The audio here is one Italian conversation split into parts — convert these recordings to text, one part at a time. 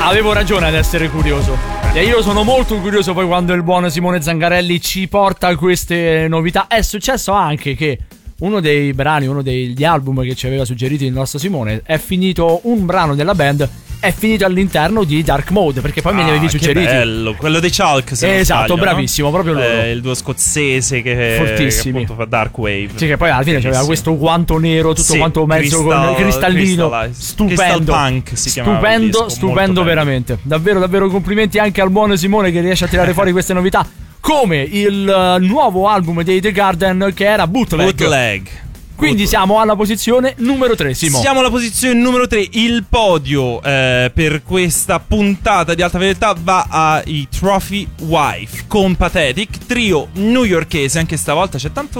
Avevo ragione ad essere curioso. E io sono molto curioso poi quando il buon Simone Zangarelli ci porta queste novità. È successo anche che uno dei brani, uno degli album che ci aveva suggerito il nostro Simone, è finito un brano della band, è finito all'interno di Dark Mode, perché poi me ne avevi suggeriti. Che bello, quello dei Chalk, se esatto, non sbaglio, bravissimo, no? proprio loro. Il duo scozzese che appunto fa Dark Wave. Sì, che poi alla fine c'aveva questo guanto nero, tutto quanto mezzo con cristallino. Stupendo. Crystal Punk si chiamava. Stupendo veramente. Davvero, davvero complimenti anche al buon Simone che riesce a tirare fuori queste novità. Come il nuovo album dei The Garden che era Bootleg. Quindi siamo alla posizione numero 3, Simo. Siamo alla posizione numero 3. Il podio per questa puntata di Alta Fedeltà va ai Trophy Wife con Pathetic, trio newyorkese. Anche stavolta c'è tante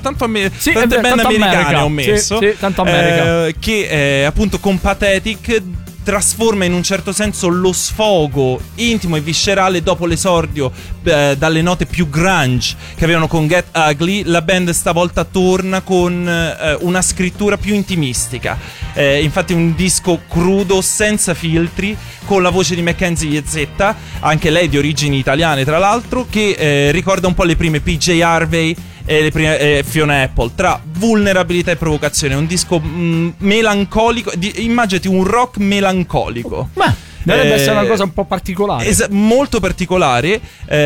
band americane ho messo. Sì, tanto America. Che appunto con Pathetic trasforma in un certo senso lo sfogo intimo e viscerale dopo l'esordio dalle note più grunge che avevano con Get Ugly. La band stavolta torna con una scrittura più intimistica, infatti un disco crudo, senza filtri, con la voce di Mackenzie Iezetta, anche lei di origini italiane tra l'altro, che ricorda un po' le prime PJ Harvey e le prime Fiona Apple, tra vulnerabilità e provocazione. È un disco melancolico, immaginati un rock melancolico. Ma dovrebbe essere una cosa un po' particolare. Molto particolare,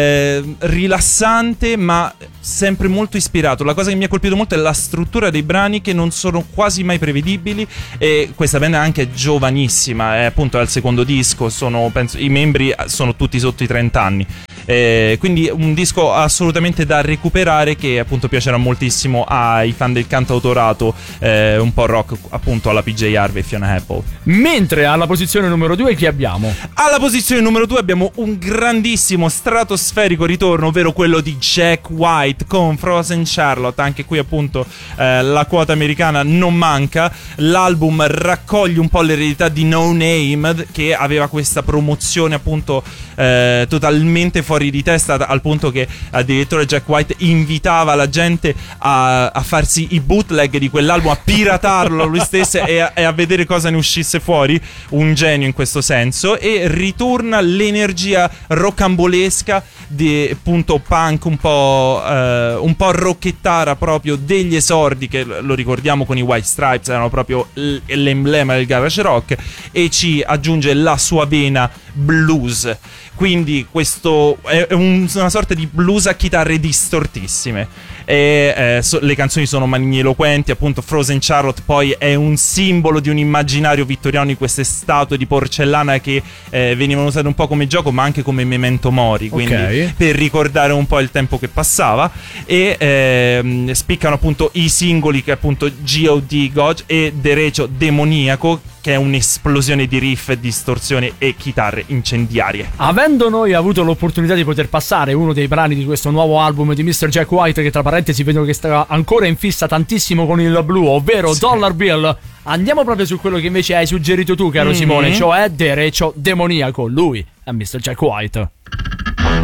rilassante, ma sempre molto ispirato. La cosa che mi ha colpito molto è la struttura dei brani, che non sono quasi mai prevedibili. E questa band è anche giovanissima, è appunto al secondo disco, penso, i membri sono tutti sotto i 30 anni. Quindi un disco assolutamente da recuperare, che appunto piacerà moltissimo ai fan del cantautorato un po' rock, appunto alla PJ Harvey e Fiona Apple. Mentre alla posizione numero 2 chi abbiamo? Alla posizione numero 2 abbiamo un grandissimo stratosferico ritorno, ovvero quello di Jack White con Frozen Charlotte. Anche qui appunto la quota americana non manca. L'album raccoglie un po' l'eredità di No Name, che aveva questa promozione appunto totalmente fuori di testa, al punto che addirittura Jack White invitava la gente a farsi i bootleg di quell'album, a piratarlo lui stesso e a vedere cosa ne uscisse fuori. Un genio in questo senso. E ritorna l'energia rocambolesca di appunto punk un po' rocchettara, proprio degli esordi, che lo ricordiamo con i White Stripes erano proprio l'emblema del garage rock, e ci aggiunge la sua vena blues. Quindi questo è una sorta di blues a chitarre distortissime. E le canzoni sono magniloquenti. Appunto Frozen Charlotte poi è un simbolo di un immaginario vittoriano, di queste statue di porcellana che venivano usate un po' come gioco, ma anche come memento mori, quindi per ricordare un po' il tempo che passava. E spiccano appunto i singoli, che è appunto G.O.D. God e Derecho Demoniaco, che è un'esplosione di riff, distorsione e chitarre incendiarie. Avendo noi avuto l'opportunità di poter passare uno dei brani di questo nuovo album di Mr. Jack White, che tra parentesi vedo che sta ancora in fissa tantissimo con il blu, ovvero Dollar Bill, andiamo proprio su quello che invece hai suggerito tu, caro Simone, cioè Derecho Demoniaco. Lui è Mr. Jack White.